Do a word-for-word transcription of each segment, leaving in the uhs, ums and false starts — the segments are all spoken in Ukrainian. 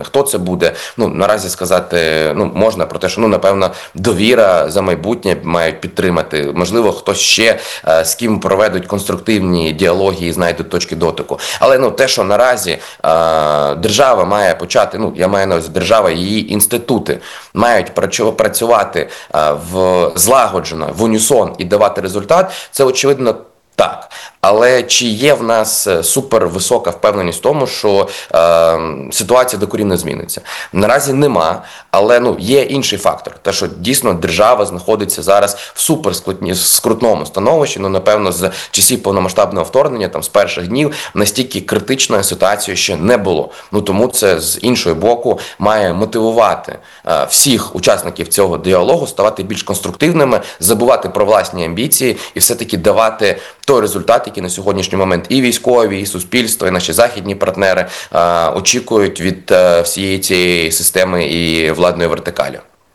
Хто це буде? Ну, наразі сказати, ну, можна про те, що, ну, напевно, довіра за майбутнє мають підтримати. Можливо, хтось ще е, з ким проведуть конструктивні діалоги і знайдуть точки дотику. Але, ну, те, що наразі е, держава має почати, ну, я маю на увазі, держава і її інститути мають працювати е, в злагоджено, в унісон і давати результат, це, очевидно, так. Але чи є в нас супервисока впевненість в тому, що е, ситуація докорінно зміниться? Наразі нема, але, ну, є інший фактор. Те, що дійсно держава знаходиться зараз в суперскрутному становищі, ну, напевно, з часів повномасштабного вторгнення, там, з перших днів, настільки критичної ситуації ще не було. Ну, тому це, з іншого боку, має мотивувати е, всіх учасників цього діалогу ставати більш конструктивними, забувати про власні амбіції і все-таки давати той результат, який на сьогоднішній момент і військові, і суспільство, і наші західні партнери е, очікують від е, всієї цієї системи і владної вертикалі.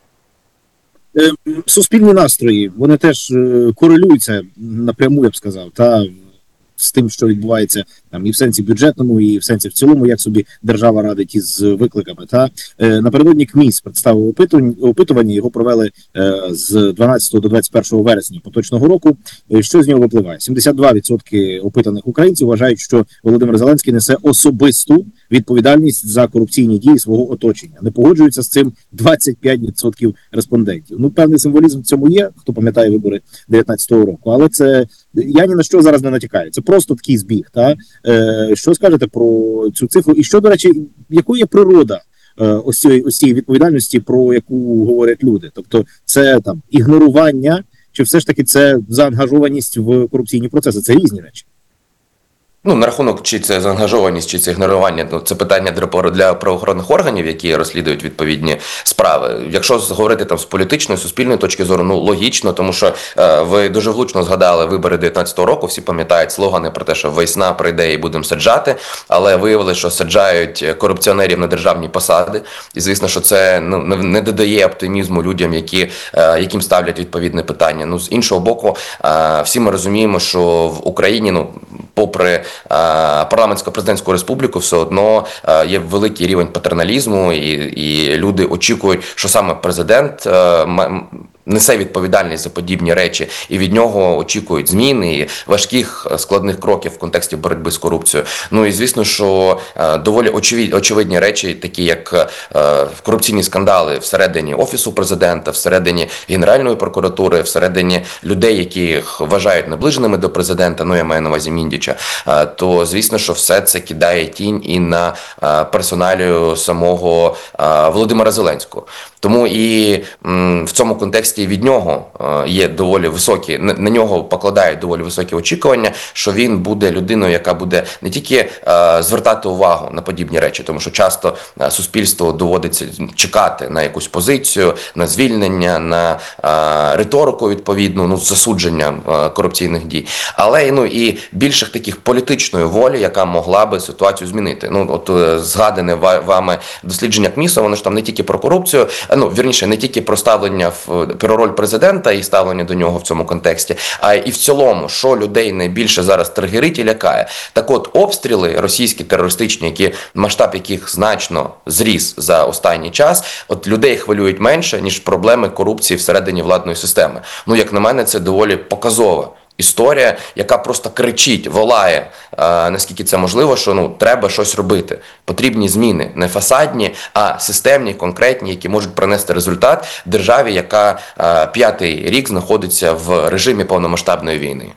Суспільні настрої, вони теж корелюються напряму, я б сказав, та з тим, що відбувається там і в сенсі бюджетному, і в сенсі в цілому, як собі держава радить із викликами. Та е, напередодні КМІС представив опитування, його провели е, з дванадцятого до двадцять першого вересня поточного року. Е, що з нього випливає? сімдесят два відсотки опитаних українців вважають, що Володимир Зеленський несе особисту відповідальність за корупційні дії свого оточення. Не погоджуються з цим двадцять п'ять відсотків респондентів. Ну, певний символізм в цьому є, хто пам'ятає вибори дев'ятнадцятого року, але це я ні на що зараз не натякаю. Це просто такий збіг. Та? Е, що скажете про цю цифру? І що, до речі, якою є природа е, ось цієї ось цієї відповідальності, про яку говорять люди? Тобто це там ігнорування, чи все ж таки це заангажованість в корупційні процеси? Це різні речі. Ну, на рахунок, чи це заангажованість, чи це ігнорування, ну, це питання для, для правоохоронних органів, які розслідують відповідні справи. Якщо говорити там з політичної, суспільної точки зору, ну, логічно, тому що е, ви дуже влучно згадали вибори дев'ятнадцятого року, всі пам'ятають слогани про те, що весна прийде і будемо саджати, але виявилося, що саджають корупціонерів на державні посади, і звісно, що це, ну, не додає оптимізму людям, які, е, яким ставлять відповідне питання. Ну, з іншого боку, е, всі ми розуміємо, що в Україні, ну, попри парламентсько-президентську республіку, все одно є великий рівень патерналізму, і, і люди очікують, що саме президент несе відповідальність за подібні речі, і від нього очікують змін і важких складних кроків в контексті боротьби з корупцією. Ну і звісно, що доволі очевидні речі, такі як корупційні скандали всередині Офісу президента, всередині Генеральної прокуратури, всередині людей, яких вважають наближеними до президента, ну я маю на увазі Міндіча, то звісно, що все це кидає тінь і на персоналію самого Володимира Зеленського. Тому і в цьому контексті від нього є доволі високі, на нього покладають доволі високі очікування, що він буде людиною, яка буде не тільки звертати увагу на подібні речі, тому що часто суспільству доводиться чекати на якусь позицію, на звільнення, на риторику відповідну, ну, засудження корупційних дій, але ну, і більших таких політичної волі, яка могла би ситуацію змінити. Ну, от згадане вами дослідження КМІСу, воно ж там не тільки про корупцію, ну, вірніше, не тільки про ставлення в про роль президента і ставлення до нього в цьому контексті, а і в цілому, що людей найбільше зараз тригерить і лякає. Так от, обстріли російські терористичні, які масштаб яких значно зріс за останній час, от людей хвилюють менше, ніж проблеми корупції всередині владної системи. Ну, як на мене, це доволі показова історія, яка просто кричить, волає, а, наскільки це можливо, що ну, треба щось робити. Потрібні зміни, не фасадні, а системні, конкретні, які можуть принести результат державі, яка а, п'ятий рік знаходиться в режимі повномасштабної війни.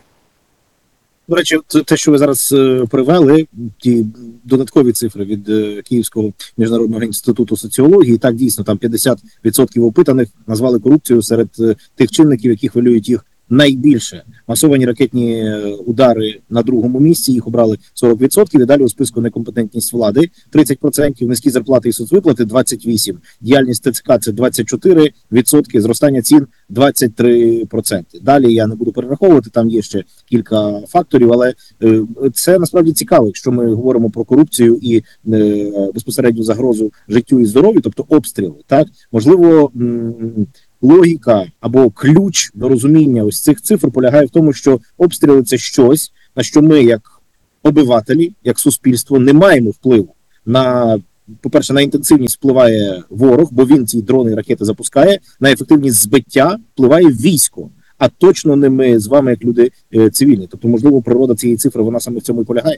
До речі, те, що ви зараз привели, ті додаткові цифри від Київського міжнародного інституту соціології, так, дійсно, там п'ятдесят відсотків опитаних назвали корупцію серед тих чинників, які хвилюють їх найбільше. Масовані ракетні удари на другому місці, їх обрали сорок відсотків, і далі у списку некомпетентність влади тридцять відсотків, низькі зарплати і соцвиплати двадцять вісім відсотків, діяльність ТЦК це двадцять чотири відсотки, зростання цін двадцять три відсотки. Далі я не буду перераховувати, там є ще кілька факторів, але е, це насправді цікаво, якщо ми говоримо про корупцію і е, безпосередню загрозу життю і здоров'ю, тобто обстріли. Так, можливо, м- логіка або ключ до розуміння ось цих цифр полягає в тому, що обстріли – це щось, на що ми, як обивателі, як суспільство, не маємо впливу на по-перше, на інтенсивність впливає ворог, бо він ці дрони і ракети запускає, на ефективність збиття впливає військо, а точно не ми з вами, як люди е, цивільні. Тобто, можливо, природа цієї цифри, вона саме в цьому і полягає.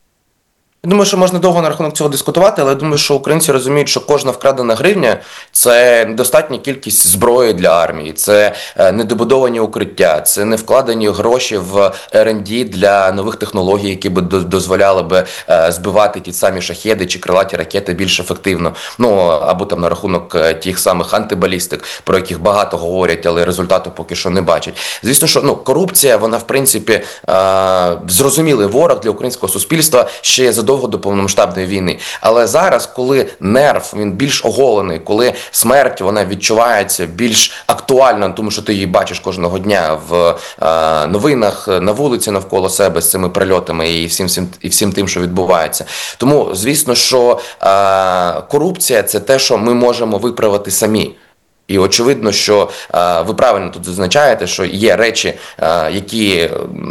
Я думаю, що можна довго на рахунок цього дискутувати, але я думаю, що українці розуміють, що кожна вкрадена гривня – це недостатня кількість зброї для армії, це недобудовані укриття, це не вкладені гроші в ер енд ді для нових технологій, які б дозволяли би збивати ті самі шахеди чи крилаті ракети більш ефективно. Ну, або там на рахунок тих самих антибалістик, про яких багато говорять, але результату поки що не бачать. Звісно, що ну, корупція, вона в принципі зрозумілий ворог для українського суспільства ще задовго до повномасштабної війни. Але зараз, коли нерв, він більш оголений, коли смерть, вона відчувається більш актуально, тому що ти її бачиш кожного дня в е, новинах, на вулиці навколо себе з цими прильотами і всім, всім, і всім тим, що відбувається. Тому, звісно, що е, корупція – це те, що ми можемо виправити самі. І очевидно, що е, ви правильно тут зазначаєте, що є речі, е, які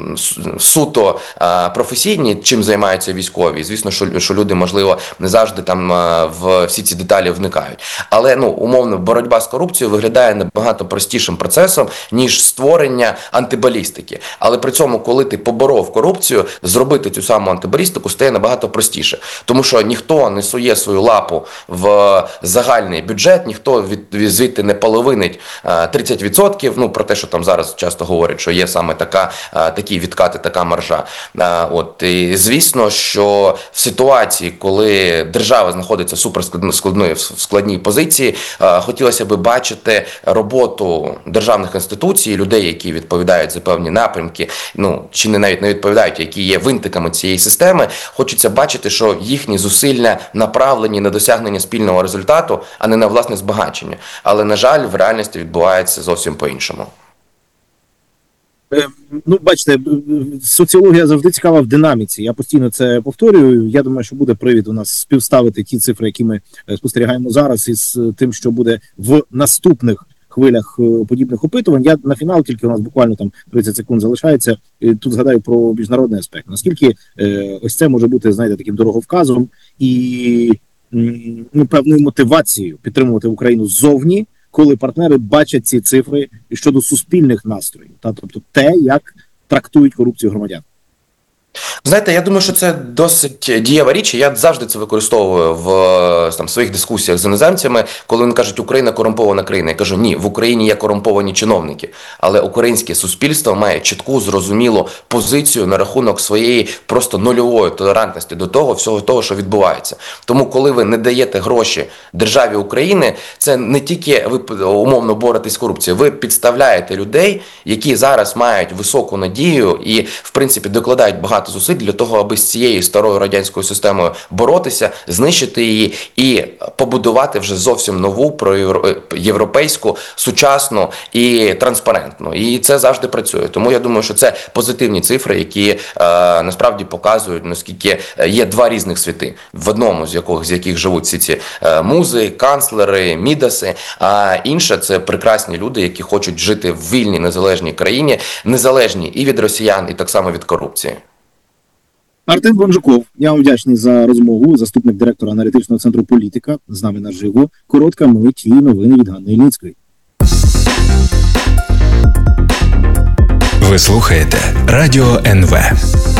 суто е, професійні, чим займаються військові. Звісно, що, що люди, можливо, не завжди там е, в всі ці деталі вникають. Але, ну, умовно, боротьба з корупцією виглядає набагато простішим процесом, ніж створення антибалістики. Але при цьому, коли ти поборов корупцію, зробити цю саму антибалістику стає набагато простіше. Тому що ніхто не сує свою лапу в загальний бюджет, ніхто від, від звідти не половинить тридцять відсотків, ну, про те, що там зараз часто говорять, що є саме така, такі відкати, така маржа. От, і звісно, що в ситуації, коли держава знаходиться в суперскладної, в складній позиції, хотілося б бачити роботу державних інституцій, людей, які відповідають за певні напрямки, ну, чи не навіть не відповідають, які є винтиками цієї системи. Хочеться бачити, що їхні зусилля направлені на досягнення спільного результату, а не на власне збагачення. Але, на жаль, в реальності відбувається зовсім по-іншому. Ну, бачите, соціологія завжди цікава в динаміці. Я постійно це повторюю. Я думаю, що буде привід у нас співставити ті цифри, які ми спостерігаємо зараз, із тим, що буде в наступних хвилях подібних опитувань. Я на фінал, тільки у нас буквально там тридцять секунд залишається, тут згадаю про міжнародний аспект. Наскільки е, ось це може бути, знаєте, таким дороговказом і ну, певною мотивацією підтримувати Україну ззовні, коли партнери бачать ці цифри щодо суспільних настроїв, та тобто те, як трактують корупцію громадян. Знаєте, я думаю, що це досить дієва річ, і я завжди це використовую в там, своїх дискусіях з іноземцями, коли вони кажуть, Україна корумпована країна. Я кажу, ні, в Україні є корумповані чиновники, але українське суспільство має чітку, зрозумілу позицію на рахунок своєї просто нульової толерантності до того, всього того, що відбувається. Тому, коли ви не даєте гроші державі України, це не тільки ви умовно боретесь з корупцією, ви підставляєте людей, які зараз мають високу надію і, в принципі, докладають багато зусиль для того, аби з цією старою радянською системою боротися, знищити її і побудувати вже зовсім нову, проєвропейську, сучасну і транспарентну. І це завжди працює. Тому я думаю, що це позитивні цифри, які е, насправді показують, наскільки є два різних світи. В одному з яких, з яких живуть всі ці е, музи, канцлери, мідаси, а інше – це прекрасні люди, які хочуть жити в вільній, незалежній країні, незалежні і від росіян, і так само від корупції. Артем Бонжуков, я вам вдячний за розмову, заступник директора аналітичного центру «Політика», з нами наживо. Коротка мить і новини від Ганни Іліцької. Ви слухаєте Радіо ен ве.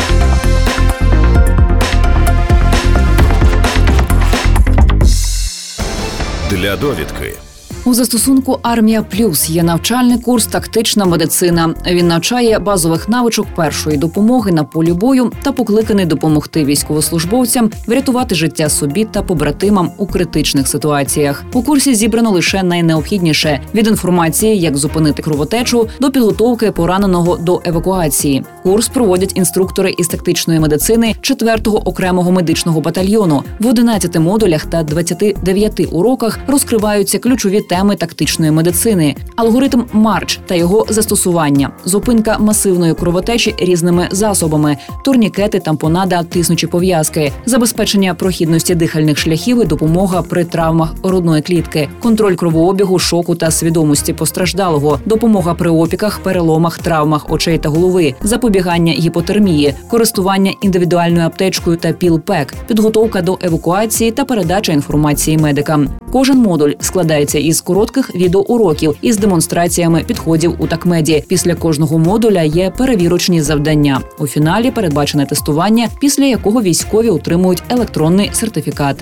Для довідки. У застосунку «Армія Плюс» є навчальний курс «Тактична медицина». Він навчає базових навичок першої допомоги на полі бою та покликаний допомогти військовослужбовцям врятувати життя собі та побратимам у критичних ситуаціях. У курсі зібрано лише найнеобхідніше – від інформації, як зупинити кровотечу, до підготовки пораненого до евакуації. Курс проводять інструктори із тактичної медицини четвертого окремого медичного батальйону. В одинадцяти модулях та двадцяти дев'яти уроках розкриваються ключові теми тактичної медицини, алгоритм Марч та його застосування, зупинка масивної кровотечі різними засобами, турнікети, тампонада, тиснучі пов'язки, забезпечення прохідності дихальних шляхів і допомога при травмах грудної клітки, контроль кровообігу, шоку та свідомості постраждалого, допомога при опіках, переломах, травмах очей та голови, запобігання запобігання гіпотермії, користування індивідуальною аптечкою та піл-пек, підготовка до евакуації та передача інформації медикам. Кожен модуль складається із коротких відеоуроків із демонстраціями підходів у такмеді. Після кожного модуля є перевірочні завдання. У фіналі передбачене тестування, після якого військові отримують електронний сертифікат.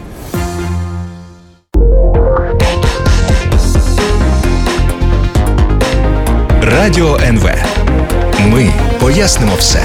Радіо ен ве. Ми пояснимо все.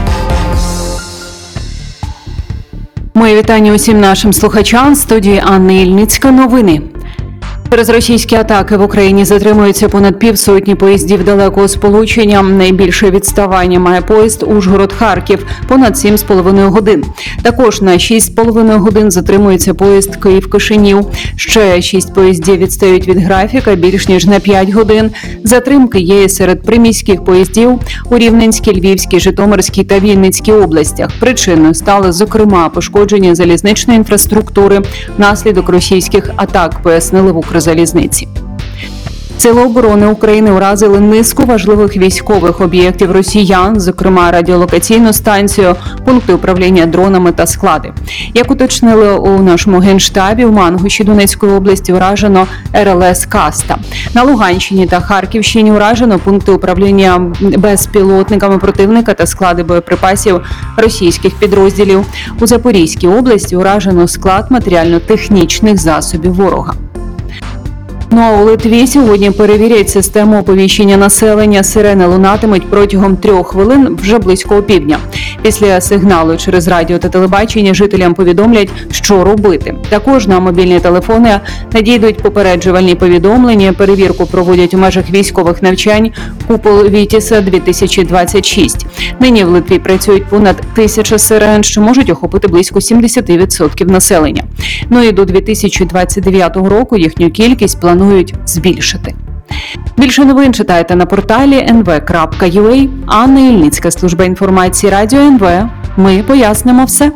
Моє вітання усім нашим слухачам. В студії Анна Ільницька. Новини. Через російські атаки в Україні затримується понад півсотні поїздів далекого сполучення. Найбільше відставання має поїзд Ужгород-Харків – понад сім з половиною годин. Також на шість з половиною годин затримується поїзд Київ-Кишинів. Ще шість поїздів відстають від графіка більш ніж на п'ять годин. Затримки є серед приміських поїздів у Рівненській, Львівській, Житомирській та Вінницькій областях. Причиною стали, зокрема, пошкодження залізничної інфраструктури внаслідок російських атак, пояснили в Укрзалізниці. Сили оборони України уразили низку важливих військових об'єктів росіян, зокрема радіолокаційну станцію, пункти управління дронами та склади. Як уточнили у нашому генштабі, у Мангуші Донецької області уражено ер ел ес «Каста». На Луганщині та Харківщині уражено пункти управління безпілотниками противника та склади боєприпасів російських підрозділів. У Запорізькій області уражено склад матеріально-технічних засобів ворога. Ну а у Литві сьогодні перевірять систему оповіщення населення. Сирени лунатимуть протягом трьох хвилин вже близько опівдня. Після сигналу через радіо та телебачення жителям повідомлять, що робити. Також на мобільні телефони надійдуть попереджувальні повідомлення. Перевірку проводять у межах військових навчань «Купол Вітіса дві тисячі двадцять шість». Нині в Литві працюють понад тисяча сирен, що можуть охопити близько сімдесят відсотків населення. Ну і до дві тисячі двадцять дев'ятого року їхню кількість планують збільшити. Більше новин читайте на порталі ен ве крапка ю а. Анна Ільницька, служба інформації Радіо ен ве. Ми пояснимо все.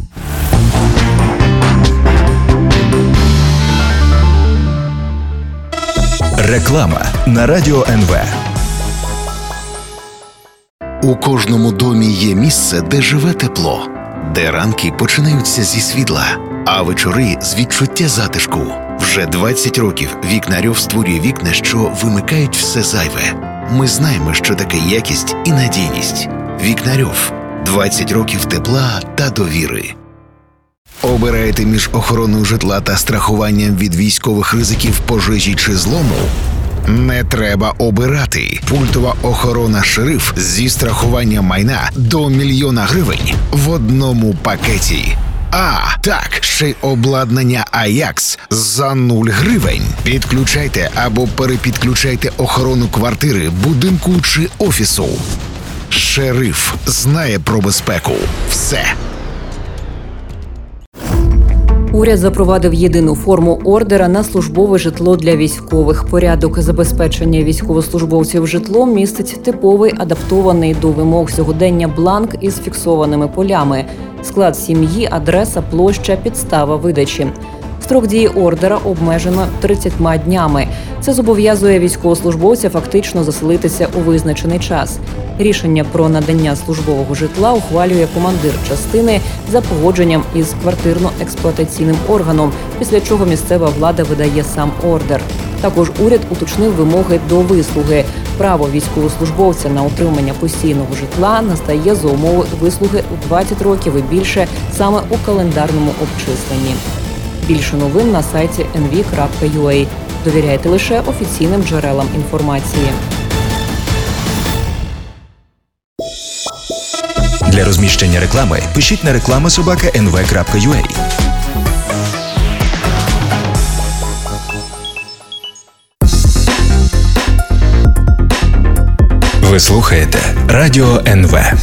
Реклама на Радіо ен ве. У кожному домі є місце, де живе тепло, де ранки починаються зі світла, а вечори з відчуття затишку. Вже двадцять років Вікнарьов створює вікна, що вимикають все зайве. Ми знаємо, що таке якість і надійність. Вікнарьов. двадцять років тепла та довіри. Обираєте між охороною житла та страхуванням від військових ризиків, пожежі чи злому? Не треба обирати. Пультова охорона «Шериф» зі страхуванням майна до мільйона гривень в одному пакеті. А, так, ще й обладнання «Аякс» за нуль гривень. Підключайте або перепідключайте охорону квартири, будинку чи офісу. «Шериф» знає про безпеку. Все. Уряд запровадив єдину форму ордера на службове житло для військових. Порядок забезпечення військовослужбовців житлом містить типовий, адаптований до вимог сьогодення бланк із фіксованими полями. Склад сім'ї, адреса, площа, підстава видачі. Строк дії ордера обмежено тридцятьма днями. Це зобов'язує військовослужбовця фактично заселитися у визначений час. Рішення про надання службового житла ухвалює командир частини за погодженням із квартирно-експлуатаційним органом, після чого місцева влада видає сам ордер. Також уряд уточнив вимоги до вислуги. Право військовослужбовця на отримання постійного житла настає за умови вислуги у двадцять років і більше саме у календарному обчисленні. Більше новин на сайті ен ве крапка ю а. Довіряйте лише офіційним джерелам інформації. Для розміщення реклами пишіть на реклама собака ен ве крапка ю а. Ви слухаєте Радіо ен ве.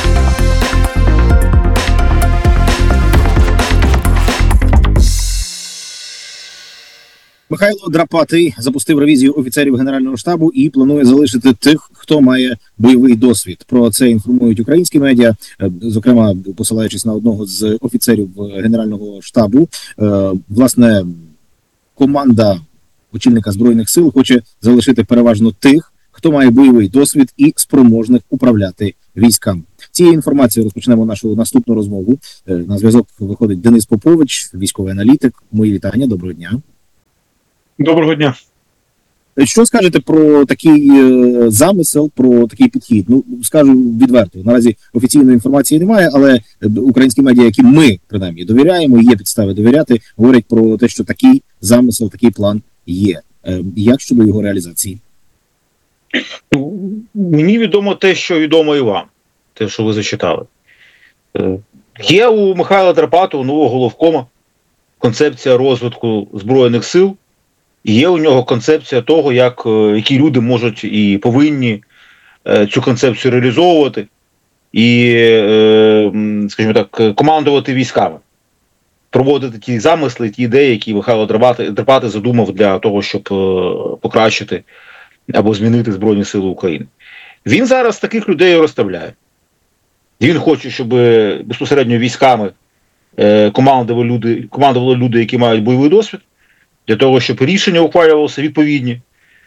Михайло Драпатий запустив ревізію офіцерів Генерального штабу і планує залишити тих, хто має бойовий досвід. Про це інформують українські медіа, зокрема посилаючись на одного з офіцерів Генерального штабу. Власне, команда очільника Збройних сил хоче залишити переважно тих, хто має бойовий досвід і спроможних управляти військам. Цією інформацією розпочнемо нашу наступну розмову. Е, На зв'язок виходить Денис Попович, військовий аналітик. Мої вітання, доброго дня. Доброго дня. Що скажете про такий е, замисел, про такий підхід? Ну, скажу відверто, наразі офіційної інформації немає, але українські медіа, які ми, принаймні, довіряємо, є підстави довіряти, говорять про те, що такий замисел, такий план є. Е, Як щодо його реалізації? Ну, мені відомо те, що відомо і вам, те, що ви зачитали. Е, Є у Михайла Драпатова, нового головкома, концепція розвитку Збройних сил. Є у нього концепція того, як, які люди можуть і повинні е, цю концепцію реалізовувати і, е, скажімо так, командувати військами, проводити ті замисли, ті ідеї, які Михайло Драпатий задумав для того, щоб е, покращити або змінити Збройні Сили України. Він зараз таких людей розставляє. Він хоче, щоб безпосередньо військами е, командували люди, командували люди, які мають бойовий досвід, для того, щоб рішення ухвалювалися відповідні,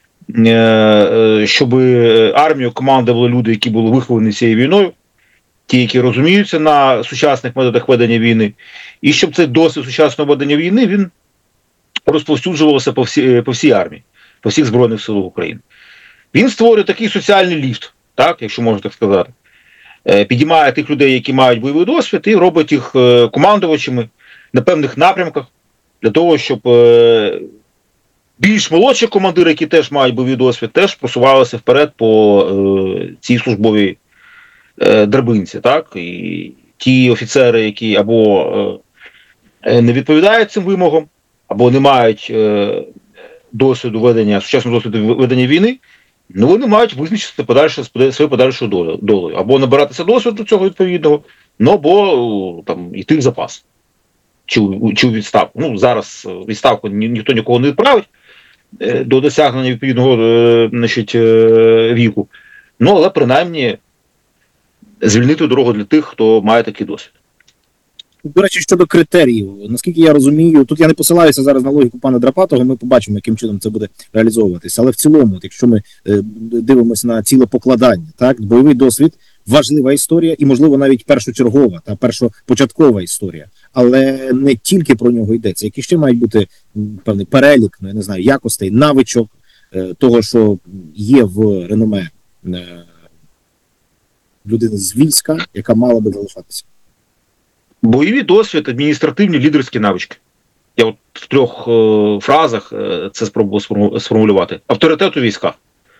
щоб армію командували люди, які були виховані цією війною, ті, які розуміються на сучасних методах ведення війни, і щоб цей досвід сучасного ведення війни, він розповсюджувався по всій, по всій армії, по всіх Збройних Силах України. Він створює такий соціальний ліфт, так, якщо можна так сказати, підіймає тих людей, які мають бойовий досвід, і робить їх командувачами на певних напрямках, для того, щоб е, більш молодші командири, які теж мають бойовий досвід, теж просувалися вперед по е, цій службовій е, драбинці. Так? І ті офіцери, які або е, не відповідають цим вимогам, або не мають е, досвіду ведення, сучасного досвіду ведення війни, ну вони мають визначити подальше, свою подальшу долю, долю. Або набиратися досвіду цього відповідного, ну або там, йти в запас. Чи, чи у відставку. Ну, зараз відставку ні, ніхто нікого не відправить е, до досягнення відповідного е, значить, е, віку. Ну, але принаймні звільнити дорогу для тих, хто має такий досвід. До речі, щодо критеріїв, наскільки я розумію, тут я не посилаюся зараз на логіку пана Драпатого, ми побачимо, яким чином це буде реалізовуватися. Але в цілому, якщо ми е, дивимося на ціле покладання, так, бойовий досвід, важлива історія і, можливо, навіть першочергова та першопочаткова історія. Але не тільки про нього йдеться. Які ще мають бути певний перелік, ну, я не знаю, якостей, навичок е, того, що є в реноме е, людини з війська, яка мала би залишатися. Бойовий досвід, адміністративні, лідерські навички. Я от в трьох е, фразах е, це спробував сформулювати. Авторитет у військах.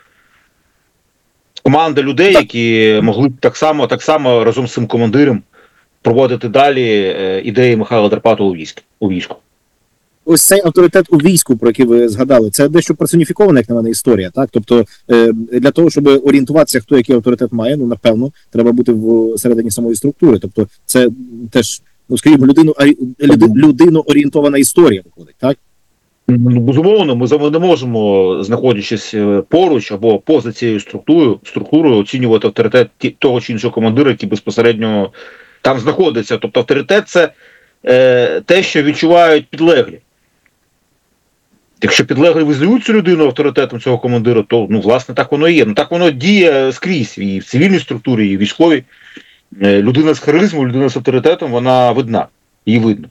Команда людей, які могли б так само, так само разом з цим командиром проводити далі е, ідеї Михайла Драпатова у війську, у війську. Ось цей авторитет у війську, про який ви згадали, це дещо персоніфікована, як на мене, історія. Так? Тобто е, для того, щоб орієнтуватися, хто який авторитет має, ну, напевно, треба бути в середині самої структури. Тобто це теж, ну, скажімо, людину, люди, людино-орієнтована історія виходить, так? Безумовно, ми не можемо, знаходячись поруч або поза цією структурою, структурою оцінювати авторитет того чи іншого командира, який безпосередньо там знаходиться. Тобто авторитет – це е, те, що відчувають підлеглі. Якщо підлеглі визнають цю людину авторитетом цього командира, то, ну, власне, так воно і є. Ну, так воно діє скрізь, і в цивільній структурі, і в військовій. Е, людина з харизмою, людина з авторитетом, вона видна, її видно.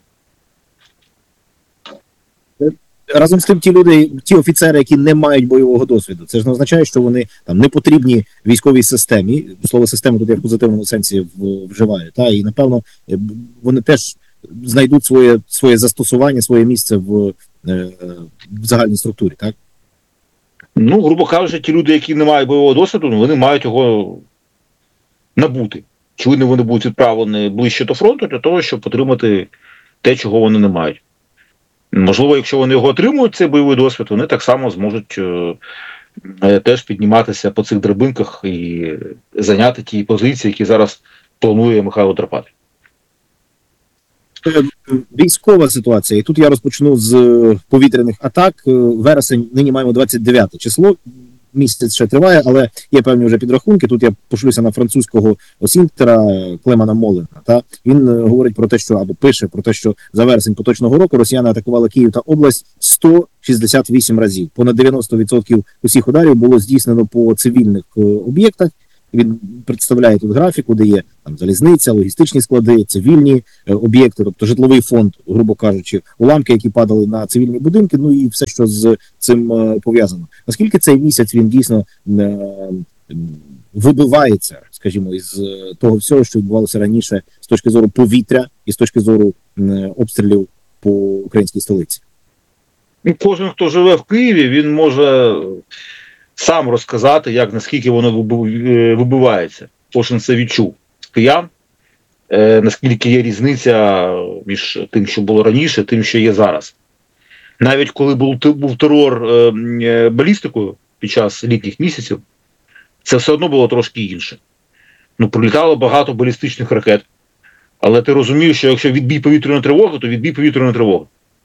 Разом з тим, ті люди, ті офіцери, які не мають бойового досвіду, це ж не означає, що вони там не потрібні військовій системі. Слово система тут я в позитивному сенсі вживаю. Та і напевно вони теж знайдуть своє своє застосування, своє місце в, в загальній структурі, так? Ну, грубо кажучи, ті люди, які не мають бойового досвіду, вони мають його набути. Очевидно, вони будуть відправлені ближче до фронту для того, щоб отримати те, чого вони не мають. Можливо, якщо вони його отримують, цей бойовий досвід, вони так само зможуть е, е, теж підніматися по цих драбинках і зайняти ті позиції, які зараз планує Михайло Драпатий. Військова ситуація. І тут я розпочну з повітряних атак. Вересень, нині маємо двадцять дев'яте число. Місяць ще триває, але є певні вже підрахунки. Тут я пошлюся на французького осінтера Клемана Молена. Та він говорить про те, що або пише про те, що за вересень поточного року росіяни атакували Київ та область сто шістдесят вісім разів. Понад дев'яносто відсотків усіх ударів було здійснено по цивільних об'єктах. Він представляє тут графіку, де є там залізниця, логістичні склади, цивільні е, об'єкти, тобто житловий фонд, грубо кажучи, уламки, які падали на цивільні будинки, ну і все, що з цим е, пов'язано. Наскільки цей місяць він дійсно е, вибивається, скажімо, із того всього, що відбувалося раніше з точки зору повітря і з точки зору е, обстрілів по українській столиці? Кожен, хто живе в Києві, він може сам розказати, як наскільки воно вибивається. Кожен це відчув з киян, е, наскільки є різниця між тим, що було раніше, тим, що є зараз. Навіть коли був, був терор е, балістикою під час літніх місяців, це все одно було трошки інше. Ну, прилітало багато балістичних ракет, але ти розумієш, що якщо відбій повітряної тривоги, то відбій повітряної тривоги.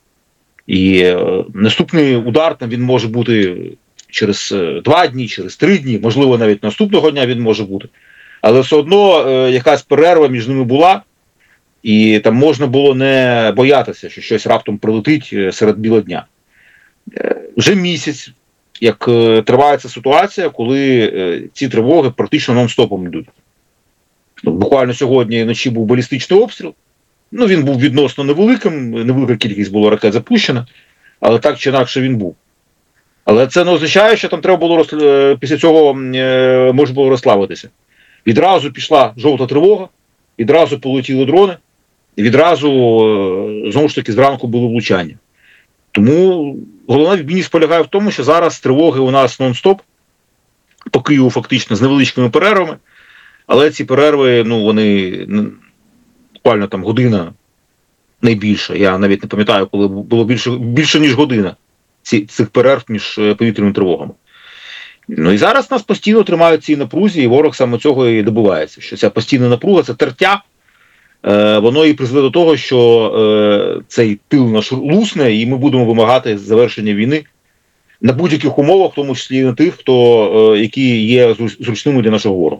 І е, наступний удар там він може бути через два дні, через три дні, можливо, навіть наступного дня він може бути. Але все одно е, якась перерва між ними була, і там можна було не боятися, що щось раптом прилетить серед біла дня. Е, вже місяць, як е, триває ця ситуація, коли е, ці тривоги практично нон-стопом йдуть. Ну, буквально сьогодні вночі був балістичний обстріл. Ну, він був відносно невеликим, невелика кількість було ракет запущена, але так чи інакше він був. Але це не означає, що там треба було роз... після цього е, можна було розслабитися. Відразу пішла жовта тривога, відразу полетіли дрони, і відразу, е, знову ж таки, зранку було влучання. Тому головна відмінність полягає в тому, що зараз тривоги у нас нон-стоп, по Києву фактично з невеличкими перервами, але ці перерви, ну, вони буквально там година найбільше. Я навіть не пам'ятаю, коли було більше, більше ніж година ці, цих перерв між повітряними тривогами. Ну і зараз нас постійно тримають ці напрузі, і ворог саме цього і добивається. Що ця постійна напруга, це тертя, е, воно і призведе до того, що е, цей тил наш лусне, і ми будемо вимагати завершення війни на будь-яких умовах, в тому числі і на тих, хто, е, які є зручними для нашого ворога.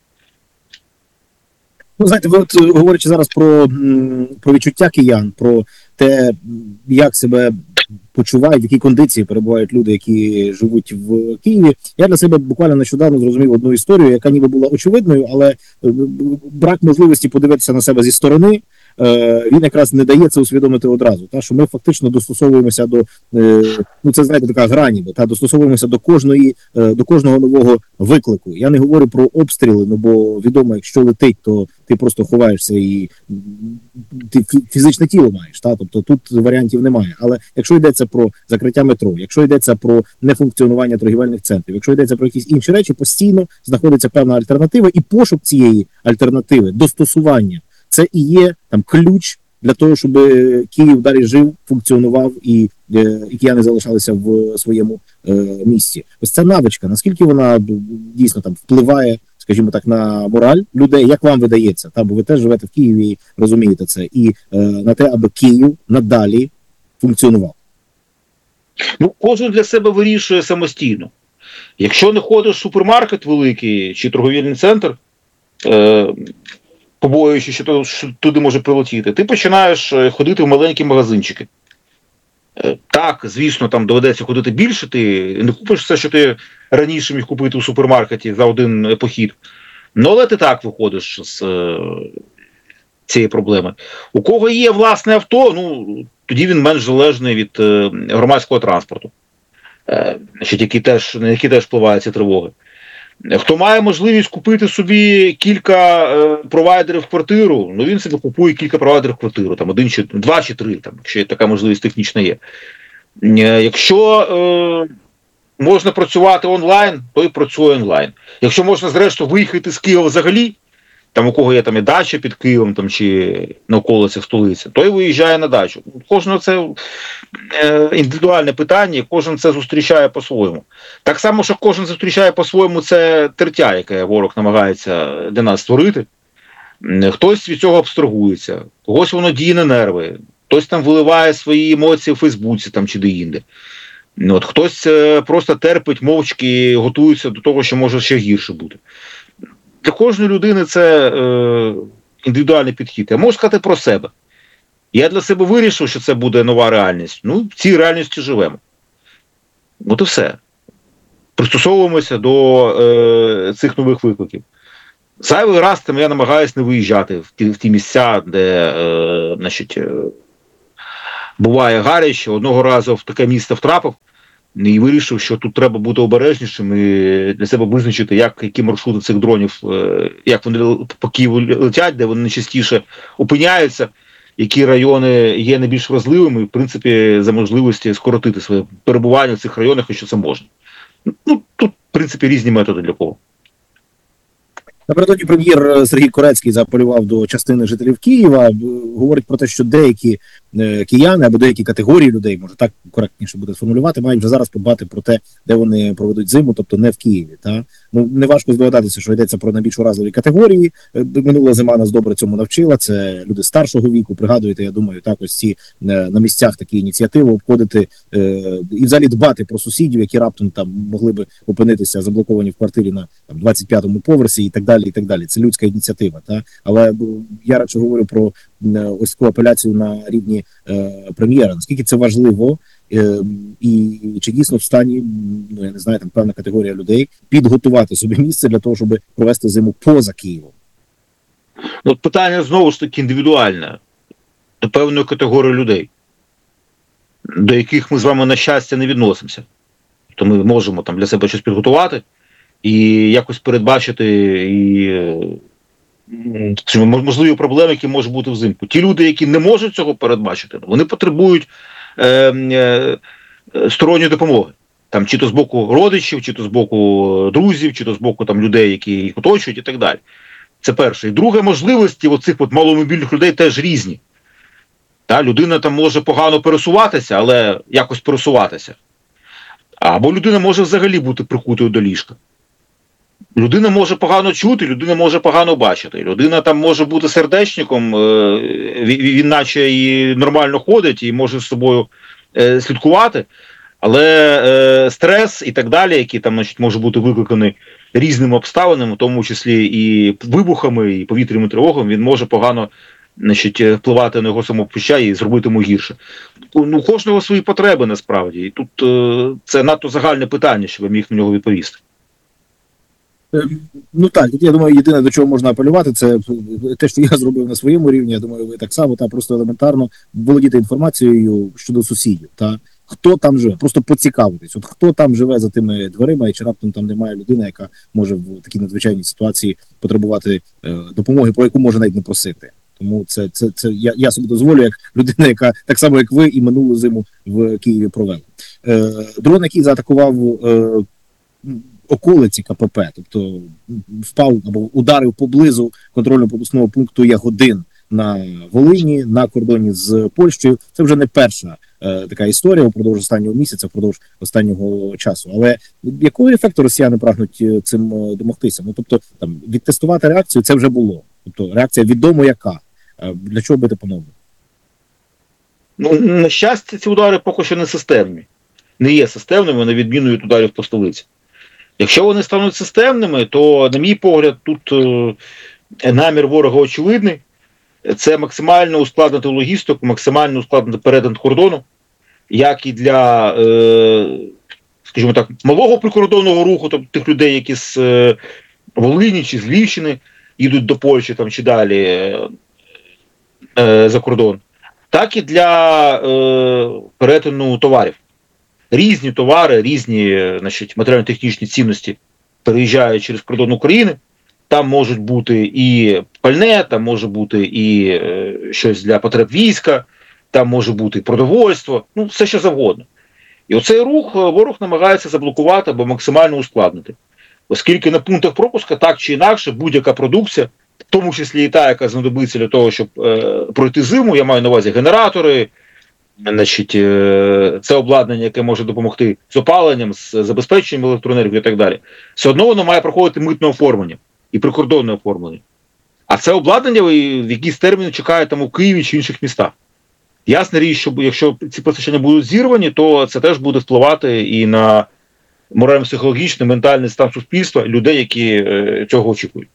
Ну, знаєте, ви от говорячи зараз про, про відчуття киян, про те, як себе почувають, в якій кондиції перебувають люди, які живуть в Києві. Я для себе буквально нещодавно зрозумів одну історію, яка ніби була очевидною, але брак можливості подивитися на себе зі сторони, він якраз не дає це усвідомити одразу. Та, що ми фактично достосовуємося до, ну це, знаєте, така гра ніби, та, достосовуємося до кожної, до кожного нового виклику. Я не говорю про обстріли, ну бо відомо, якщо летить, то ти просто ховаєшся і ти фізичне тіло маєш. Та? Тобто тут варіантів немає. Але якщо йдеться про закриття метро, якщо йдеться про нефункціонування торгівельних центрів, якщо йдеться про якісь інші речі, постійно знаходиться певна альтернатива, і пошук цієї альтернативи, достосування, це і є там ключ для того, щоб Київ далі жив, функціонував і, і кияни залишалися в своєму е, місці. Ось ця навичка, наскільки вона дійсно там впливає, скажімо так, на мораль людей, як вам видається, та, бо ви теж живете в Києві і розумієте це, і е, на те, аби Київ надалі функціонував? Ну, кожен для себе вирішує самостійно. Якщо не ходиш в супермаркет великий чи торговельний центр, е, побоюючи, що, що туди може прилетіти, ти починаєш ходити в маленькі магазинчики. Е, так, звісно, там доведеться ходити більше, ти не купиш все, що ти раніше міг купити у супермаркеті за один похід. Ну, але ти так виходиш з е, цієї проблеми. У кого є власне авто, ну, тоді він менш залежний від е, громадського транспорту, е, які теж, на які теж впливають ці тривоги. Хто має можливість купити собі кілька е, провайдерів в квартиру, ну він собі купує кілька провайдерів в квартиру, там один чи два чи три, там, якщо така можливість технічна є. Е, якщо е, можна працювати онлайн, то і працює онлайн. Якщо можна, зрештою, виїхати з Києва взагалі, там у кого є там і дача під Києвом там, чи на околицях столиці, то й виїжджає на дачу. Кожного це е, індивідуальне питання, і кожен це зустрічає по-своєму. Так само, що кожен зустрічає по-своєму це тертя, яке ворог намагається для нас створити. Хтось від цього абстрагується, когось воно діє на нерви, хтось там виливає свої емоції в Фейсбуці там, чи де-інде. От, хтось е, просто терпить, мовчки, готується до того, що може ще гірше бути. Для кожної людини це е, індивідуальний підхід. Я можу сказати про себе. Я для себе вирішив, що це буде нова реальність. Ну, в цій реальності живемо. От і все. Пристосовуємося до е, цих нових викликів. Зайвий раз там я намагаюся не виїжджати в ті, в ті місця, де е, значить, е, буває гаряче. Одного разу в таке місце втрапив і вирішив, що тут треба бути обережнішим і для себе визначити, як, які маршрути цих дронів, е, як вони по Києву летять, де вони найчастіше опиняються, які райони є найбільш вразливими, і, в принципі, за можливості скоротити своє перебування в цих районах, якщо це можна. Ну, тут, в принципі, різні методи для кого. Напередодні прем'єр Сергій Корецький заапелював до частини жителів Києва, говорить про те, що деякі е, кияни або деякі категорії людей, може так коректніше буде сформулювати, мають вже зараз подбати про те, де вони проведуть зиму, тобто не в Києві. Та? Ну, неважко здогадатися, що йдеться про найбільш уразливі категорії. Минула зима нас добре цьому навчила, це люди старшого віку, пригадуєте, я думаю, так ось ці е, на місцях такі ініціативи обходити е, і взагалі дбати про сусідів, які раптом там могли би опинитися заблоковані в квартирі на там, двадцять п'ятому поверсі і так далі. І так далі. Це людська ініціатива. Та? Але я радше говорю про ось таку апеляцію на рівні е, прем'єра. Наскільки це важливо е, і чи дійсно в стані, ну я не знаю, там певна категорія людей підготувати собі місце для того, щоб провести зиму поза Києвом? Ну, питання знову ж таки індивідуальне. До певної категорії людей, до яких ми з вами, на щастя, не відносимося. То ми можемо там для себе щось підготувати і якось передбачити і, скажімо, можливі проблеми, які можуть бути взимку. Ті люди, які не можуть цього передбачити, вони потребують е, е, сторонньої допомоги. Там, чи то з боку родичів, чи то з боку друзів, чи то з боку там, людей, які їх оточують і так далі. Це перше. І друге, можливості оцих от маломобільних людей теж різні. Та, людина там може погано пересуватися, але якось пересуватися. Або людина може взагалі бути прикутою до ліжка. Людина може погано чути, людина може погано бачити. Людина там може бути сердечником, він, він наче і нормально ходить, і може з собою слідкувати. Але е, стрес і так далі, які там, значить, може бути викликаний різними обставинами, в тому числі і вибухами, і повітряними тривогами, він може погано, значить, впливати на його самопочуття і зробити йому гірше. Ну, у кожного свої потреби, насправді. І тут е, це надто загальне питання, щоб я міг на нього відповісти. Ну так, я думаю, єдине, до чого можна апелювати, це те, що я зробив на своєму рівні, я думаю, ви так само, та просто елементарно володіти інформацією щодо сусідів, та хто там живе, просто поцікавитись, от хто там живе за тими дверима, і чи раптом там немає людини, яка може в такій надзвичайній ситуації потребувати е, допомоги, про яку може навіть не просити. Тому це, це, це я, я собі дозволю, як людина, яка так само, як ви, і минулу зиму в Києві провела. Е, дрон, який заатакував е, околиці КПП, тобто впав або ударив поблизу контрольно-пропускного пункту Ягодин на Волині, на кордоні з Польщею. Це вже не перша е, така історія впродовж останнього місяця, впродовж останнього часу. Але якого ефекту росіяни прагнуть цим домогтися? Ну, тобто, там, відтестувати реакцію це вже було. Тобто, реакція відомо яка. Е, для чого бити по-новому? Ну, на щастя, ці удари поки що не системні. Не є системними, на відміну від ударів по столиці. Якщо вони стануть системними, то, на мій погляд, тут е, намір ворога очевидний. Це максимально ускладнити логістику, максимально ускладнити перетин кордону, як і для, е, скажімо так, малого прикордонного руху, тобто тих людей, які з е, Волині чи з Львівщини їдуть до Польщі там, чи далі е, е, за кордон, так і для е, перетину товарів. Різні товари, різні, значить, матеріально-технічні цінності переїжджають через кордон України. Там можуть бути і пальне, там може бути і е, щось для потреб війська, там може бути і продовольство, ну все що завгодно. І оцей рух ворог намагається заблокувати або максимально ускладнити. Оскільки на пунктах пропуска так чи інакше будь-яка продукція, в тому числі і та, яка знадобиться для того, щоб е, пройти зиму, я маю на увазі генератори, значить, це обладнання, яке може допомогти з опаленням, з забезпеченням електроенергії і так далі, все одно воно має проходити митне оформлення і прикордонне оформлення. А це обладнання в якийсь термін чекає там у Києві чи інших містах. Ясна річ, що якщо ці постачання будуть зірвані, то це теж буде впливати і на морально-психологічний, ментальний стан суспільства, людей, які цього очікують.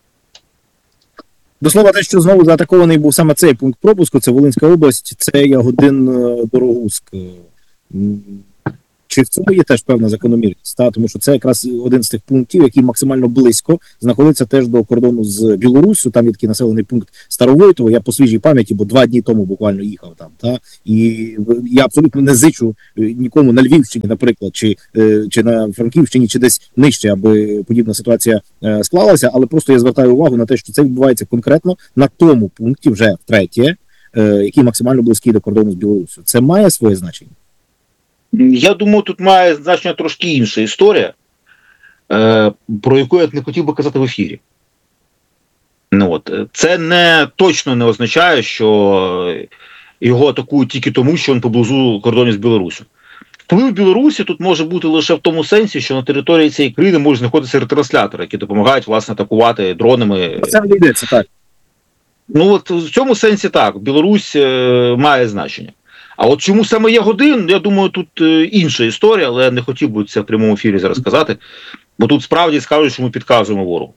До слова, те, що знову заатакований був саме цей пункт пропуску, це Волинська область, це Ягодин Дорогуськ. Чи чи в цьому є теж певна закономірність? Та? Тому що це якраз один з тих пунктів, який максимально близько знаходиться теж до кордону з Білоруссю. Там є такий населений пункт Старовойтово. Я по свіжій пам'яті, бо два дні тому буквально їхав там. Та? І я абсолютно не зичу нікому на Львівщині, наприклад, чи, чи на Франківщині, чи десь нижче, аби подібна ситуація склалася. Але просто я звертаю увагу на те, що це відбувається конкретно на тому пункті, вже втретє, який максимально близький до кордону з Білоруссю. Це має своє значення? Я думаю, тут має значення трошки інша історія, е, про яку я не хотів би казати в ефірі. Ну, от. Це не точно не означає, що його атакують тільки тому, що він поблизу кордону з Білоруссю. Вплив Білорусі тут може бути лише в тому сенсі, що на території цієї країни можуть знаходитися ретранслятори, які допомагають, власне, атакувати дронами. Це не йдеться, так. Ну, от в цьому сенсі так, Білорусь е, має значення. А от чому саме є годин, я думаю, тут е, інша історія, але я не хотів би це в прямому ефірі зараз сказати, бо тут справді скажуть, що ми підказуємо ворогу.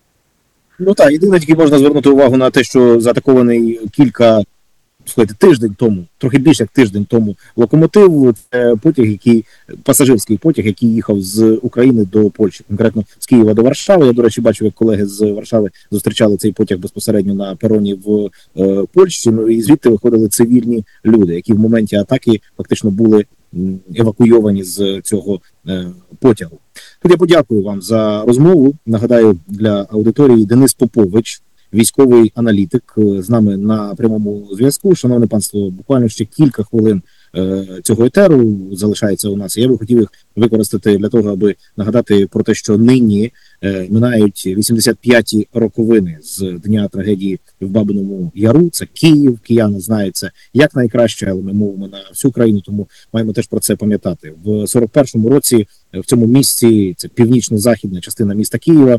Ну так, єдине, тільки можна звернути увагу на те, що заатакований кілька, слухайте, тиждень тому, трохи більше як тиждень тому, локомотив, це потяг, який, пасажирський потяг, який їхав з України до Польщі, конкретно з Києва до Варшави. Я, до речі, бачив, як колеги з Варшави зустрічали цей потяг безпосередньо на пероні в е, Польщі, ну і звідти виходили цивільні люди, які в моменті атаки фактично були м, евакуйовані з цього е, потягу. Тут я подякую вам за розмову. Нагадаю, для аудиторії Денис Попович, військовий аналітик, з нами на прямому зв'язку. Шановне панство, буквально ще кілька хвилин е, цього етеру залишається у нас. Я би хотів їх використати для того, аби нагадати про те, що нині е, минають вісімдесят п'яті роковини з дня трагедії в Бабиному Яру. Це Київ, кияни знають це як найкраще, але ми мовимо на всю країну, тому маємо теж про це пам'ятати. В сорок першому році в цьому місці, це північно-західна частина міста Києва,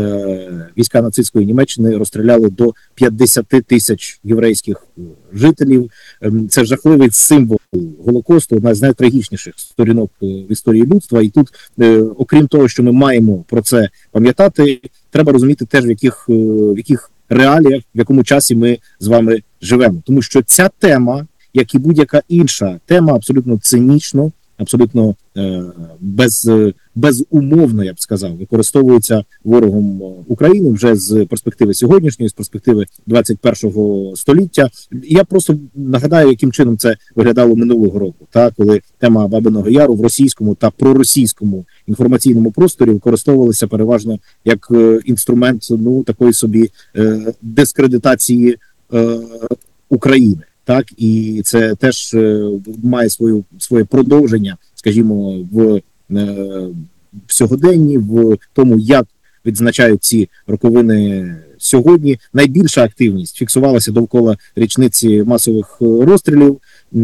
е, війська нацистської Німеччини розстріляли до п'ятдесят тисяч єврейських жителів. Е, це жахливий символ Голокосту, одна з найтрагічніших сторінок в історії людства. І тут, е, окрім того, що ми маємо про це пам'ятати, треба розуміти теж, в яких, в яких реаліях, в якому часі ми з вами живемо. Тому що ця тема, як і будь-яка інша тема, абсолютно цинічно, абсолютно е, без, безумовно, я б сказав, використовується ворогом України вже з перспективи сьогоднішньої, з перспективи двадцять першого століття. Я просто нагадаю, яким чином це виглядало минулого року, та, коли тема Бабиного Яру в російському та проросійському інформаційному просторі використовувалася переважно як е, інструмент, ну, такої собі е, дискредитації е, України. Так, і це теж е, має свою, своє продовження, скажімо, в, е, в сьогоденні, в тому, як відзначають ці роковини сьогодні. Найбільша активність фіксувалася довкола річниці масових розстрілів.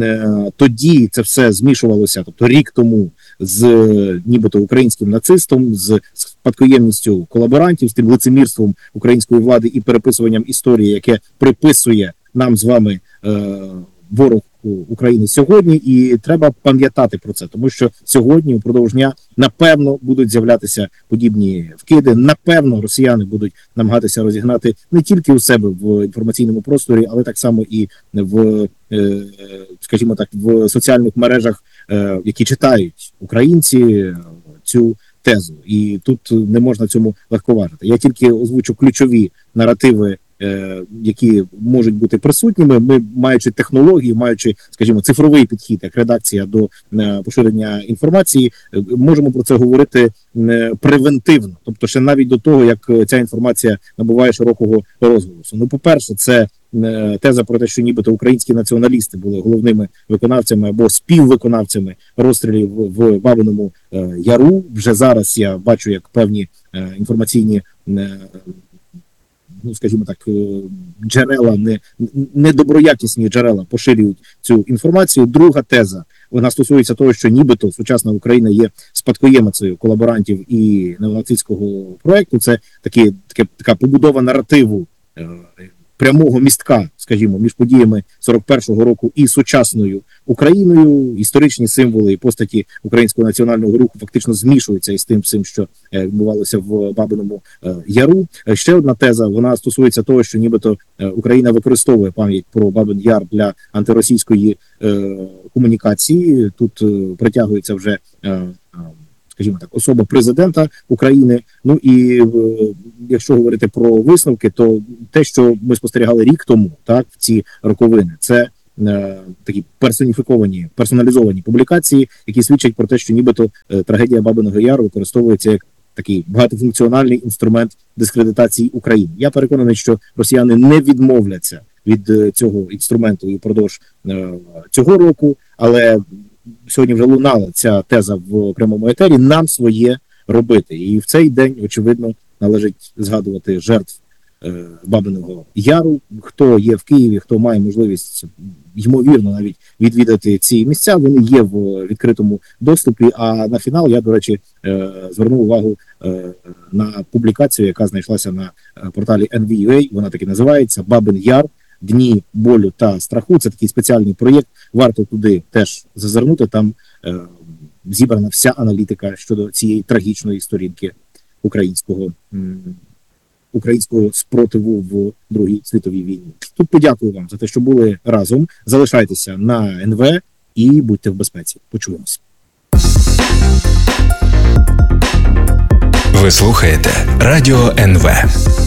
Е, тоді це все змішувалося, тобто рік тому, з нібито українським нацистом, з спадкоємністю колаборантів, з тим лицемірством української влади і переписуванням історії, яке приписує нам з вами е, ворог України сьогодні, і треба пам'ятати про це, тому що сьогодні, упродовж дня, напевно, будуть з'являтися подібні вкиди, напевно, росіяни будуть намагатися розігнати не тільки у себе в інформаційному просторі, але так само і в, е, скажімо так, в соціальних мережах, е, які читають українці, цю тезу. І тут не можна цьому легковажити. Я тільки озвучу ключові наративи, які можуть бути присутніми. Ми, маючи технології, маючи, скажімо, цифровий підхід, як редакція до поширення інформації, можемо про це говорити превентивно, тобто ще навіть до того, як ця інформація набуває широкого розголосу. Ну, по-перше, це теза про те, що нібито українські націоналісти були головними виконавцями або співвиконавцями розстрілів в Бабиному Яру. Вже зараз я бачу, як певні інформаційні, ну, скажімо так, джерела, не, недоброякісні джерела поширюють цю інформацію. Друга теза, вона стосується того, що нібито сучасна Україна є спадкоємицею колаборантів і неонацистського проекту. Це такі, таке, така побудова наративу прямого містка, скажімо, між подіями сорок першого року і сучасною Україною. Історичні символи і постаті Українського національного руху фактично змішуються із тим всім, що е, відбувалося в Бабиному е, Яру. Е, ще одна теза, вона стосується того, що нібито е, Україна використовує пам'ять про Бабин Яр для антиросійської е, комунікації. Тут е, притягується вже е, скажімо так, особа президента України. Ну і е, якщо говорити про висновки, то те, що ми спостерігали рік тому, так, в ці роковини, це е, такі персоніфіковані, персоналізовані публікації, які свідчать про те, що нібито е, трагедія Бабиного Яру використовується як такий багатофункціональний інструмент дискредитації України. Я переконаний, що росіяни не відмовляться від е, цього інструменту і впродовж е, цього року, але сьогодні вже лунала ця теза в прямому етері, нам своє робити. І в цей день, очевидно, належить згадувати жертв е, Бабиного Яру. Хто є в Києві, хто має можливість, ймовірно, навіть відвідати ці місця, вони є в відкритому доступі. А на фінал я, до речі, е, звернув увагу е, на публікацію, яка знайшлася на порталі ен ві ю ей. Вона таки називається «Бабин Яр. Дні болю та страху». Це такий спеціальний проєкт, варто туди теж зазирнути, там е, зібрана вся аналітика щодо цієї трагічної сторінки українського, м, українського спротиву в Другій світовій війні. Тут подякую вам за те, що були разом, залишайтеся на ен ве і будьте в безпеці. Почуємось. Ви слухаєте Радіо ен ве.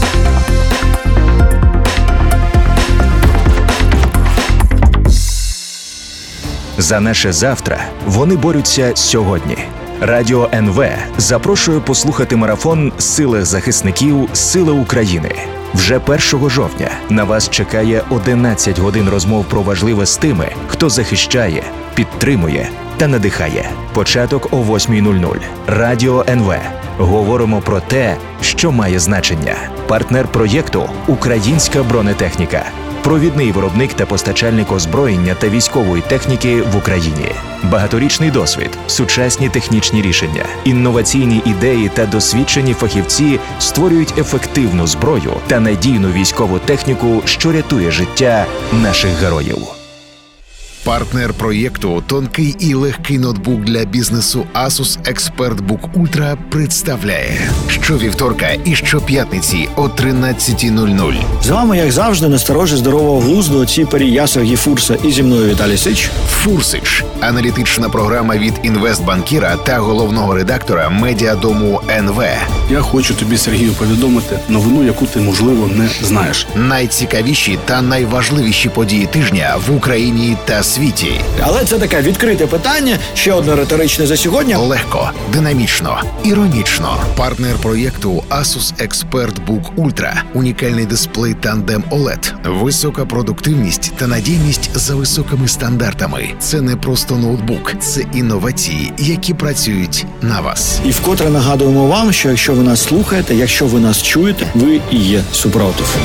За наше завтра вони борються сьогодні. Радіо ен ве запрошує послухати марафон «Сили захисників. Сили України». Вже першого жовтня на вас чекає одинадцять годин розмов про важливе з тими, хто захищає, підтримує та надихає. Початок о восьмій нуль нуль. Радіо ен ве. Говоримо про те, що має значення. Партнер проєкту «Українська бронетехніка». Провідний виробник та постачальник озброєння та військової техніки в Україні. Багаторічний досвід, сучасні технічні рішення, інноваційні ідеї та досвідчені фахівці створюють ефективну зброю та надійну військову техніку, що рятує життя наших героїв. Партнер проєкту «Тонкий і легкий ноутбук для бізнесу Asus ExpertBook Ultra» представляє щовівторка і щоп'ятниці о тринадцятій нуль нуль. З вами, як завжди, насторожі здорового глузду отці Перія Сергій Фурса і зі мною Віталій Сич. Фурсич – аналітична програма від інвестбанкіра та головного редактора медіадому ен ве. Я хочу тобі, Сергію, повідомити новину, яку ти, можливо, не знаєш. Найцікавіші та найважливіші події тижня в Україні та світі. Але це таке відкрите питання, ще одне риторичне за сьогодні. Легко, динамічно, іронічно. Партнер проєкту Asus ExpertBook Ultra. Унікальний дисплей Tandem о лед. Висока продуктивність та надійність за високими стандартами. Це не просто ноутбук, це інновації, які працюють на вас. І вкотре нагадуємо вам, що якщо ви нас слухаєте, якщо ви нас чуєте, ви і є супротив.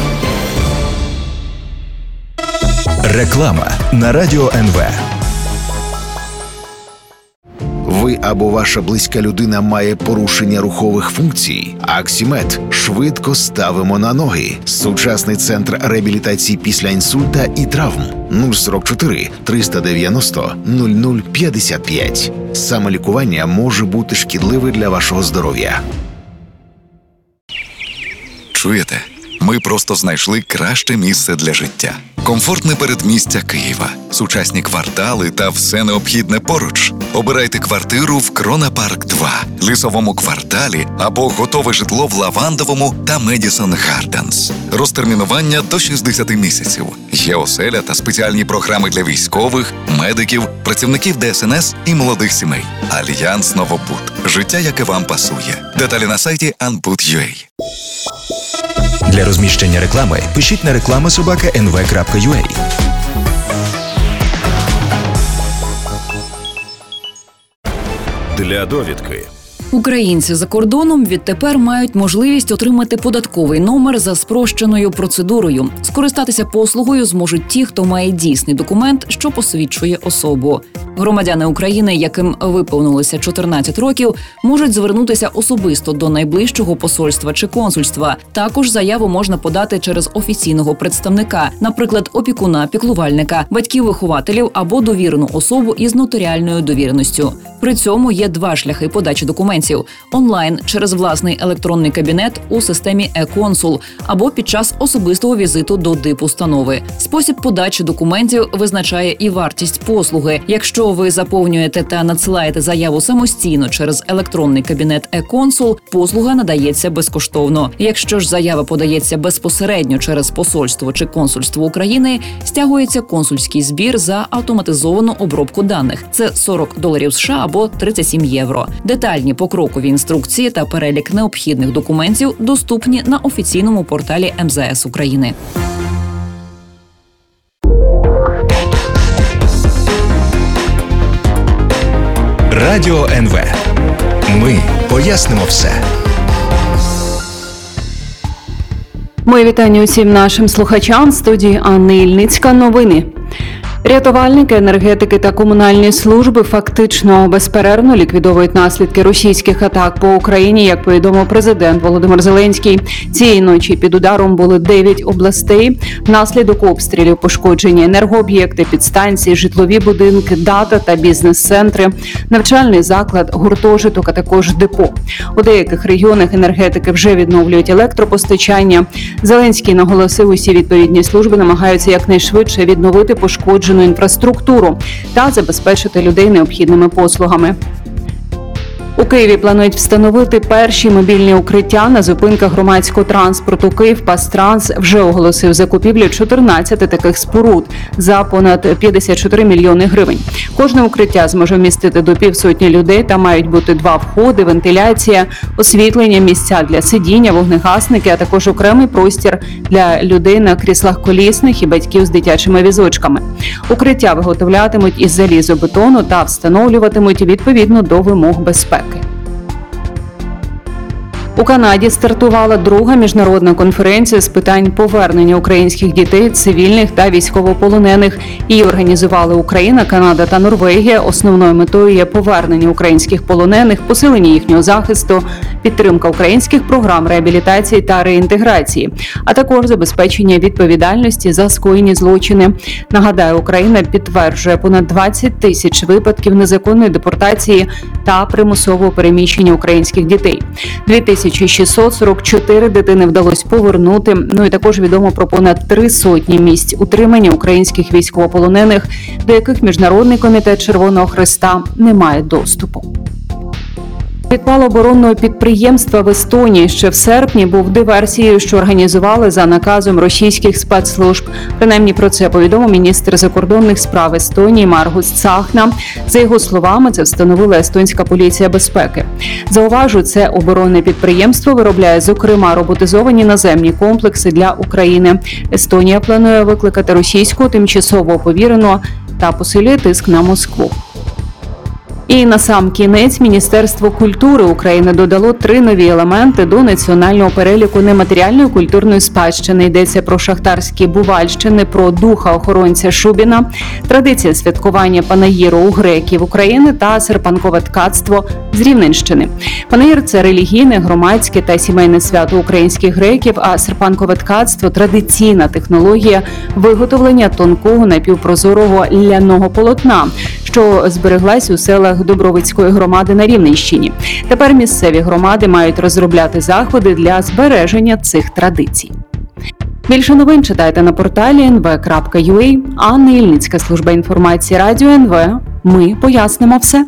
Реклама на Радіо ен ве. Ви або ваша близька людина має порушення рухових функцій? Аксімед. Швидко ставимо на ноги. Сучасний центр реабілітації після інсульта і травм. нуль сорок чотири триста дев'яносто нуль нуль п'ятдесят п'ять. Самолікування може бути шкідливе для вашого здоров'я. Чуєте? Ми просто знайшли краще місце для життя. Комфортне передмістя Києва, сучасні квартали та все необхідне поруч. Обирайте квартиру в Крона Парк два, лісовому кварталі або готове житло в Лавандовому та Медісон Гарденс. Розтермінування до шістдесят місяців. Є оселя та спеціальні програми для військових, медиків, працівників де ес ен ес і молодих сімей. Альянс Новобуд. Життя, яке вам пасує. Деталі на сайті анбуд крапка ю а. Для розміщення реклами пишіть на реклама собака ен ве крапка ю а. Для довідки. Українці за кордоном відтепер мають можливість отримати податковий номер за спрощеною процедурою. Скористатися послугою зможуть ті, хто має дійсний документ, що посвідчує особу. Громадяни України, яким виповнилося чотирнадцять років, можуть звернутися особисто до найближчого посольства чи консульства. Також заяву можна подати через офіційного представника, наприклад, опікуна, піклувальника, батьків-вихователів або довірену особу із нотаріальною довіреністю. При цьому є два шляхи подачі документів – онлайн через власний електронний кабінет у системі «Е-консул» або під час особистого візиту до дипустанови. Спосіб подачі документів визначає і вартість послуги. Якщо ви заповнюєте та надсилаєте заяву самостійно через електронний кабінет «Е-консул», послуга надається безкоштовно. Якщо ж заява подається безпосередньо через посольство чи консульство України, стягується консульський збір за автоматизовану обробку даних. Це сорок доларів США або тридцять сім євро. Детальні покрокові інструкції та перелік необхідних документів доступні на офіційному порталі ем зе ес України. Радіо ен ве. Ми пояснимо все. Мої вітання усім нашим слухачам. В студії Анна Ільницька. Новини. Рятувальники, енергетики та комунальні служби фактично безперервно ліквідовують наслідки російських атак по Україні, як повідомив президент Володимир Зеленський. Цієї ночі під ударом були дев'ять областей. Внаслідок обстрілів пошкоджені енергооб'єкти, підстанції, житлові будинки, дата та бізнес-центри, навчальний заклад, гуртожиток, а також депо. У деяких регіонах енергетики вже відновлюють електропостачання. Зеленський наголосив, усі відповідні служби намагаються якнайшвидше відновити пошкоджену інфраструктуру та забезпечити людей необхідними послугами. У Києві планують встановити перші мобільні укриття на зупинках громадського транспорту. «Київпастранс» вже оголосив закупівлю чотирнадцяти таких споруд за понад п'ятдесят чотири мільйони гривень. Кожне укриття зможе вмістити до півсотні людей та мають бути два входи, вентиляція, освітлення, місця для сидіння, вогнегасники, а також окремий простір для людей на кріслах колісних і батьків з дитячими візочками. Укриття виготовлятимуть із залізобетону та встановлюватимуть відповідно до вимог безпеки. У Канаді стартувала друга міжнародна конференція з питань повернення українських дітей, цивільних та військовополонених. Її організували Україна, Канада та Норвегія. Основною метою є повернення українських полонених, посилення їхнього захисту, підтримка українських програм реабілітації та реінтеграції, а також забезпечення відповідальності за скоєні злочини. Нагадаю, Україна підтверджує понад двадцять тисяч випадків незаконної депортації та примусового переміщення українських дітей. дві тисячі шістсот сорок чотири дитини вдалося повернути. Ну і також відомо про понад три сотні місць утримання українських військовополонених, до яких Міжнародний комітет Червоного Хреста не має доступу. Підпал оборонного підприємства в Естонії ще в серпні був диверсією, що організували за наказом російських спецслужб. Принаймні про це повідомив міністр закордонних справ Естонії Маргус Цахна. За його словами, це встановила естонська поліція безпеки. Зауважу, це оборонне підприємство виробляє, зокрема, роботизовані наземні комплекси для України. Естонія планує викликати російського тимчасового повіреного та посилює тиск на Москву. І на сам кінець Міністерство культури України додало три нові елементи до національного переліку нематеріальної культурної спадщини. Йдеться про шахтарські Бувальщини, про духа-охоронця Шубіна, традиція святкування Панаїру у греків України та серпанкове ткацтво з Рівненщини. Панаїр – це релігійне, громадське та сімейне свято українських греків, а серпанкове ткацтво – традиційна технологія виготовлення тонкого напівпрозорого ляного полотна, що збереглась у селах Добровицької громади на Рівненщині. Тепер місцеві громади мають розробляти заходи для збереження цих традицій. Більше новин читайте на порталі ен ве крапка ю а. Анна Ільницька, служба інформації Радіо ен ве. Ми пояснимо все.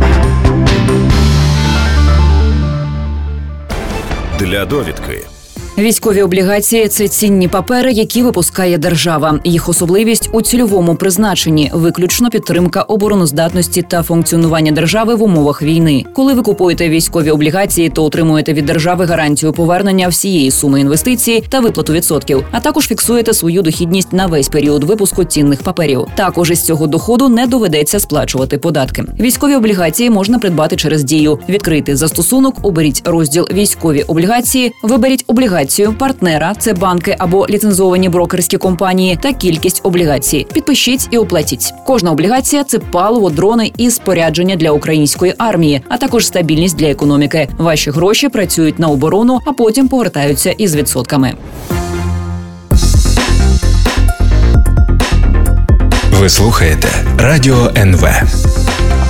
Для довідки. Військові облігації – це цінні папери, які випускає держава. Їх особливість у цільовому призначенні – виключно підтримка обороноздатності та функціонування держави в умовах війни. Коли ви купуєте військові облігації, то отримуєте від держави гарантію повернення всієї суми інвестицій та виплату відсотків, а також фіксуєте свою дохідність на весь період випуску цінних паперів. Також із цього доходу не доведеться сплачувати податки. Військові облігації можна придбати через Дію. Відкрийте застосунок, оберіть розділ «Військові облігації», виберіть облігацію партнера, це банки або ліцензовані брокерські компанії, та кількість облігацій. Підпишіть і оплатіть. Кожна облігація – це паливо, дрони і спорядження для української армії, а також стабільність для економіки. Ваші гроші працюють на оборону, а потім повертаються із відсотками. Ви слухаєте Радіо ен ве.